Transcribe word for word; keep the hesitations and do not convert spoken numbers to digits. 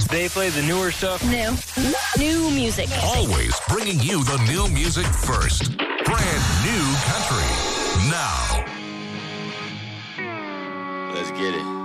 They play the newer stuff. New. New music. Always bringing you the new music first. Brand new country. Now. Let's get it.